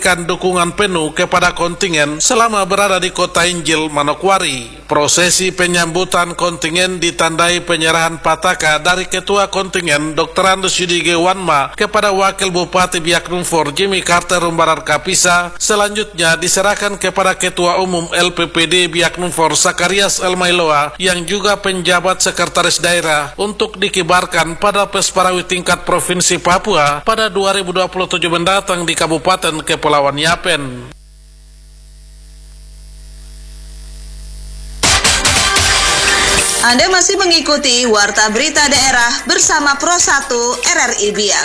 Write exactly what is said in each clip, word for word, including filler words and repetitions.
memberikan dukungan penuh kepada kontingen selama berada di Kota Injil, Manokwari. Prosesi penyambutan kontingen ditandai penyerahan pataka dari Ketua Kontingen doktor Andus Yudige Wanma kepada Wakil Bupati Biak Numfor Jimmy Carter Rumbarar Kapisa. Selanjutnya diserahkan kepada Ketua Umum L P P D Biak Numfor Sakarias Elmailoa yang juga penjabat sekretaris daerah untuk dikibarkan pada Pesparawi tingkat Provinsi Papua pada dua ribu dua puluh tujuh mendatang di Kabupaten Kepulauan Yapen. Anda masih mengikuti Warta Berita Daerah bersama Pro satu R R I Biak.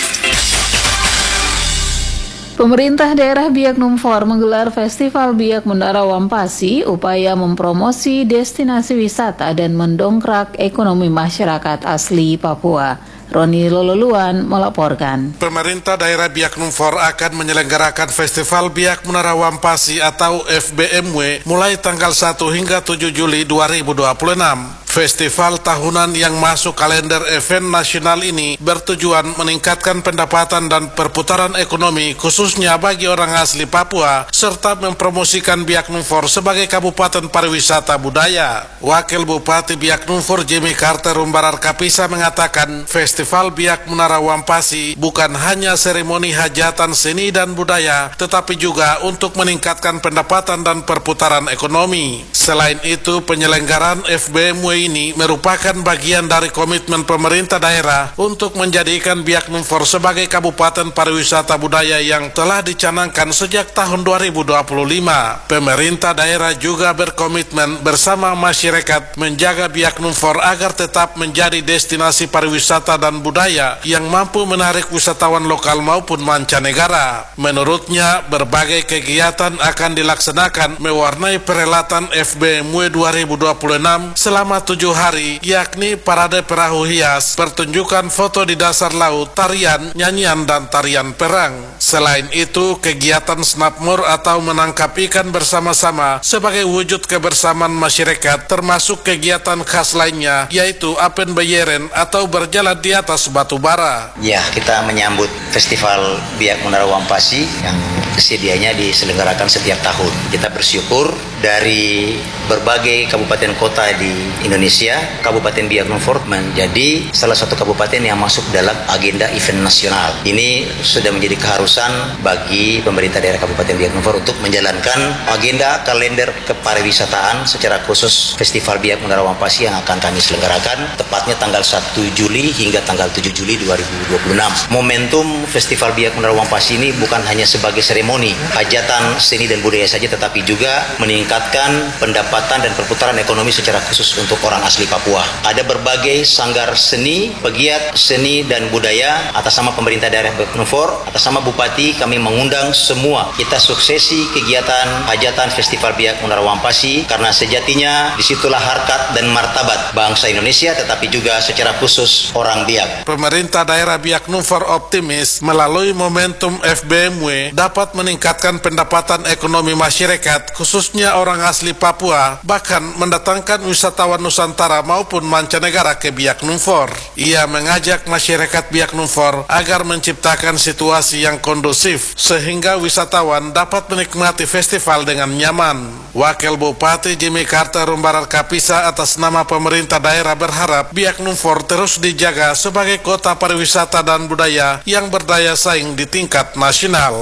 Pemerintah daerah Biak Numfor menggelar Festival Biak Menara Wampasi upaya mempromosi destinasi wisata dan mendongkrak ekonomi masyarakat asli Papua. Roni Lololuan melaporkan. Pemerintah daerah Biak Numfor akan menyelenggarakan Festival Biak Menara Wampasi atau F B M W mulai tanggal satu hingga tujuh Juli dua ribu dua puluh enam. Festival tahunan yang masuk kalender event nasional ini bertujuan meningkatkan pendapatan dan perputaran ekonomi khususnya bagi orang asli Papua serta mempromosikan Biak Numfor sebagai kabupaten pariwisata budaya. Wakil Bupati Biak Numfor Jimmy Carter Rumbarar Kapisa mengatakan Festival Biak Menara Wampasi bukan hanya seremoni hajatan seni dan budaya tetapi juga untuk meningkatkan pendapatan dan perputaran ekonomi. Selain itu penyelenggaraan F B M W ini merupakan bagian dari komitmen pemerintah daerah untuk menjadikan Biak Numfor sebagai kabupaten pariwisata budaya yang telah dicanangkan sejak tahun dua ribu dua puluh lima. Pemerintah daerah juga berkomitmen bersama masyarakat menjaga Biak Numfor agar tetap menjadi destinasi pariwisata dan budaya yang mampu menarik wisatawan lokal maupun mancanegara. Menurutnya, berbagai kegiatan akan dilaksanakan mewarnai perhelatan F B M W dua ribu dua puluh enam selama tujuh hari, yakni parade perahu hias, pertunjukan foto di dasar laut, tarian, nyanyian, dan tarian perang. Selain itu, kegiatan snapmore atau menangkap ikan bersama-sama sebagai wujud kebersamaan masyarakat, termasuk kegiatan khas lainnya, yaitu apen bayeren atau berjalan di atas batu bara. Ya, kita menyambut Festival Biak Menara Wampasi yang sedianya diselenggarakan setiap tahun. Kita bersyukur dari berbagai kabupaten kota di Indonesia, Kabupaten Biak Numfor menjadi salah satu kabupaten yang masuk dalam agenda event nasional. Ini sudah menjadi keharusan bagi pemerintah daerah Kabupaten Biak Numfor untuk menjalankan agenda kalender kepariwisataan secara khusus Festival Biak Menara Wampasi yang akan kami selenggarakan tepatnya tanggal satu Juli hingga tanggal tujuh Juli dua ribu dua puluh enam. Momentum Festival Biak Menara Wampasi ini bukan hanya sebagai seremoni hajatan seni dan budaya saja, tetapi juga meningkatkan pendapatan dan perputaran ekonomi secara khusus untuk orang asli Papua. Ada berbagai sanggar seni, pegiat seni dan budaya atas nama pemerintah daerah Biak Numfor, atas nama Bupati kami mengundang semua kita suksesi kegiatan hajatan Festival Biak Menara Wampasi karena sejatinya disitulah harkat dan martabat bangsa Indonesia tetapi juga secara khusus orang Biak. Pemerintah daerah Biak Numfor optimis melalui momentum F B M W dapat meningkatkan pendapatan ekonomi masyarakat khususnya orang asli Papua, bahkan mendatangkan wisatawan Nusantara maupun mancanegara ke Biak Numfor. Ia mengajak masyarakat Biak Numfor agar menciptakan situasi yang kondusif sehingga wisatawan dapat menikmati festival dengan nyaman. Wakil Bupati Jimmy Carter Rumbarar Kapisa atas nama pemerintah daerah berharap Biak Numfor terus dijaga sebagai kota pariwisata dan budaya yang berdaya saing di tingkat nasional.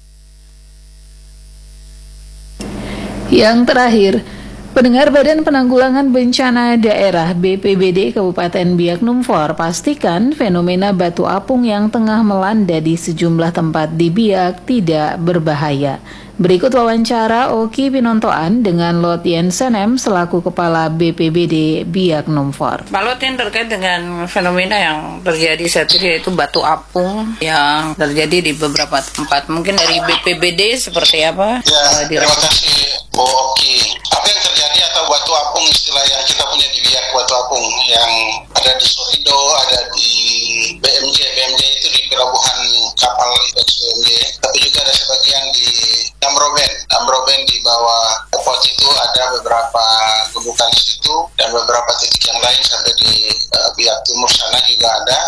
Yang terakhir, pendengar Badan Penanggulangan Bencana Daerah B P B D Kabupaten Biak Numfor pastikan fenomena batu apung yang tengah melanda di sejumlah tempat di Biak tidak berbahaya. Berikut wawancara Oki Pinontoan dengan Lotien Senem selaku Kepala B P B D Biak Numfor. Pak Lotien, terkait dengan fenomena yang terjadi saat ini yaitu batu apung yang terjadi di beberapa tempat, mungkin dari B P B D seperti apa? Ya, terima kasih Bu Oki. Apa yang terjadi atau batu apung istilah yang kita punya di Biak, batu apung yang ada di Solido, ada di B M J. B M J itu di pelabuhan kapal B M J, tapi juga ada sebagian di Amroben. Amroben di bawah port itu ada beberapa gundukan di situ dan beberapa titik yang lain sampai di uh, Biak Timur sana juga ada.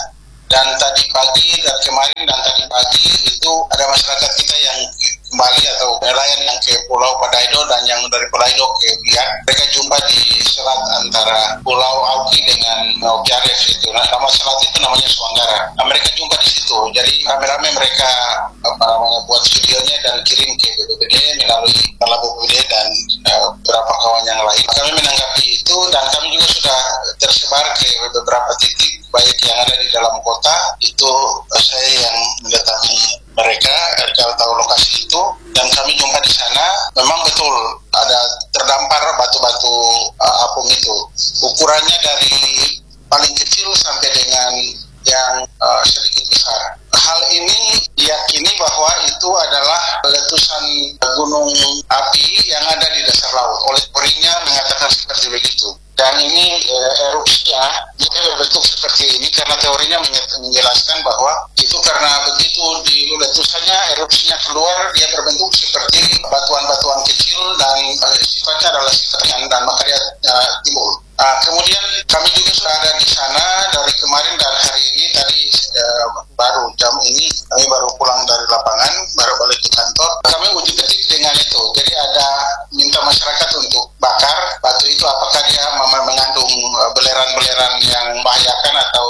Dan tadi pagi dan kemarin dan tadi pagi itu ada masyarakat kita yang kembali atau nelayan yang ke Pulau Padaido dan yang dari Padaido ke Biak. Mereka jumpa di selat antara Pulau Auki dengan Okiaref itu. Nah, nama selat itu namanya Suanggara. Nah, mereka jumpa di situ. Jadi rame-rame mereka apa namanya buat videonya dan kirim ke B P B D melalui Kepala B P B D dan uh, beberapa kawan yang lain. Kami menanggapi itu dan kami juga sudah tersebar ke beberapa titik baik yang ada di dalam kota. Itu uh, saya yang mendatangi mereka, kalau tahu lokasi itu, dan kami jumpa di sana. Memang betul ada terdampar batu-batu uh, apung itu. Ukurannya dari paling kecil sampai dengan yang uh, sedikit besar. Hal ini diyakini bahwa itu adalah letusan gunung api yang ada di dasar laut. Oleh teorinya mengatakan seperti begitu. Dan ini eh, erupsinya ini berbentuk seperti ini karena teorinya menjelaskan bahwa itu karena begitu di letusannya erupsinya keluar, dia berbentuk seperti batuan-batuan kecil dan eh, sifatnya adalah sifat ringan dan maka dia eh, timbul. Nah, kemudian kami juga sudah ada di sana dari kemarin dan hari ini tadi eh, baru jam ini kami baru pulang dari lapangan, baru balik ke kantor. Kami uji petik dengan itu. Jadi ada minta masyarakat untuk bakar batu itu apakah dia mengandung belerang-belerang yang membahayakan atau